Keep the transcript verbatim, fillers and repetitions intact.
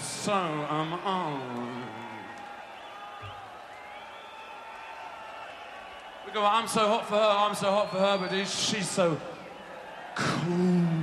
so am I. We go, I'm so hot for her, I'm so hot for her, but she's so cool.